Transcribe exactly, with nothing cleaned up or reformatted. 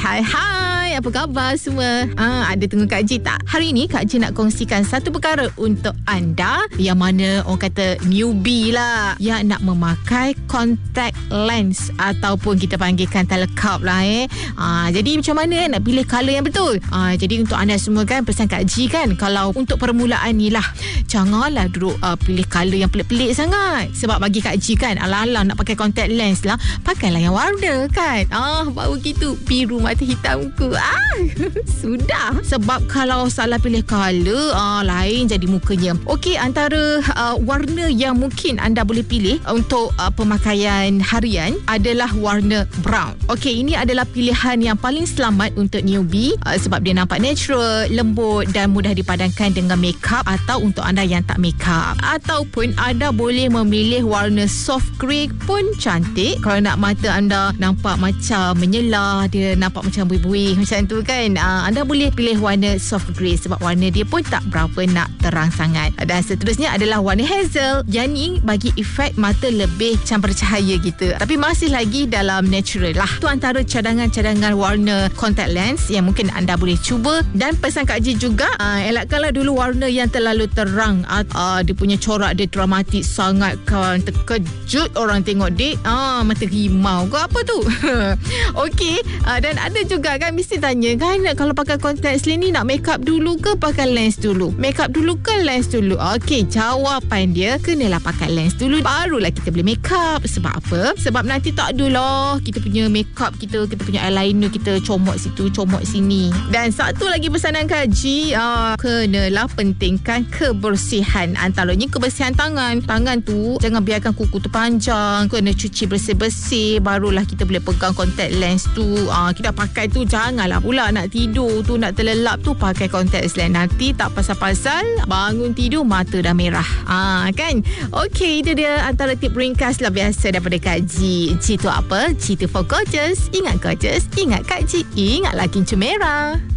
hai, hai. Apa khabar semua? Ah, ada tengok Kak Ji tak? Hari ni Kak Ji nak kongsikan satu perkara untuk anda yang mana orang kata newbie lah, yang nak memakai contact lens ataupun kita panggilkan telekap lah eh. Ah, jadi macam mana nak pilih colour yang betul? Ah, jadi untuk anda semua kan, pesan Kak Ji kan, kalau untuk permulaan ni lah, janganlah duduk uh, pilih colour yang pelik-pelik sangat. Sebab bagi Kak Ji kan, alang-alang nak pakai contact lens lah, pakailah yang warna kan. Ah, baru gitu, biru mata hitamku. Ah, sudah. Sebab kalau salah pilih colour, ah, lain jadi mukanya. Okey, antara uh, warna yang mungkin anda boleh pilih untuk uh, pemakaian harian adalah warna brown. Okey, ini adalah pilihan yang paling selamat untuk newbie uh, sebab dia nampak natural, lembut dan mudah dipadankan dengan makeup, atau untuk anda yang tak makeup. Ataupun anda boleh memilih warna soft grey pun cantik. Kalau nak mata anda nampak macam menyelah, dia nampak macam buih-buih macam tu kan, uh, anda boleh pilih warna soft grey sebab warna dia pun tak berapa nak terang sangat. Dan seterusnya adalah warna hazel, yang ni bagi efek mata lebih campur cahaya gitu, tapi masih lagi dalam natural lah. Tu antara cadangan-cadangan warna contact lens yang mungkin anda boleh cuba. Dan pesan Kak Ji juga, uh, elakkanlah dulu warna yang terlalu terang. Uh, dia punya corak dia dramatik sangat kan, terkejut orang tengok dek, uh, mata rimau ke apa tu. Okey, uh, dan ada juga kan mesti tanya kan, kalau pakai contact lens ni nak makeup dulu ke pakai lens dulu? Makeup dulu ke lens dulu? Okey, jawapan dia kenalah pakai lens dulu, barulah kita boleh makeup. Sebab apa? Sebab nanti tak adalah kita punya makeup kita, kita punya eyeliner kita comot situ, comot sini. Dan satu lagi pesanan Kak Ji, uh, kenalah pentingkan kebersihan. Antaranya kebersihan tangan. Tangan tu jangan biarkan kuku tu panjang, kena cuci bersih-bersih, barulah kita boleh pegang contact lens tu. Uh, kita pakai tu janganlah pula nak tidur tu, nak terlelap tu pakai contact lens. Nanti tak pasal-pasal bangun tidur mata dah merah. Ah, kan? Okey, itu dia antara tip ringkas lah biasa daripada Kak Ji. Ji tu apa? Ji tu for gorgeous. Ingat gorgeous, ingat Kak Ji, ingatlah kincir merah.